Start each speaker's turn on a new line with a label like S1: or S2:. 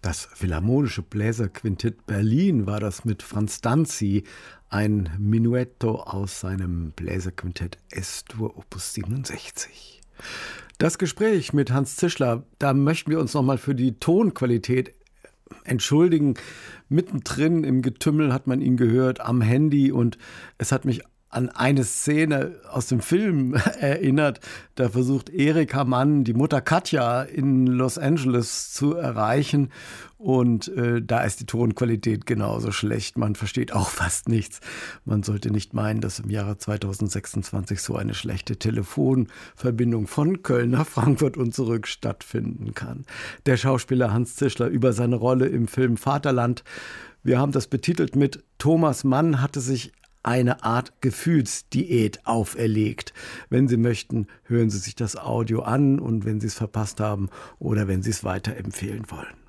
S1: Das Philharmonische Bläserquintett Berlin war das mit Franz Danzi, ein Menuetto aus seinem Bläserquintett S-Dur Opus 67. Das Gespräch mit Hans Zischler, da möchten wir uns nochmal für die Tonqualität entschuldigen. Mittendrin im Getümmel hat man ihn gehört am Handy und es hat mich an eine Szene aus dem Film erinnert. Da versucht Erika Mann, die Mutter Katja, in Los Angeles zu erreichen. Und da ist die Tonqualität genauso schlecht. Man versteht auch fast nichts. Man sollte nicht meinen, dass im Jahre 2026 so eine schlechte Telefonverbindung von Köln nach Frankfurt und zurück stattfinden kann. Der Schauspieler Hans Zischler über seine Rolle im Film Vaterland. Wir haben das betitelt mit Thomas Mann hatte sich eine Art Gefühlsdiät auferlegt. Wenn Sie möchten, hören Sie sich das Audio an und wenn Sie es verpasst haben oder wenn Sie es weiterempfehlen wollen.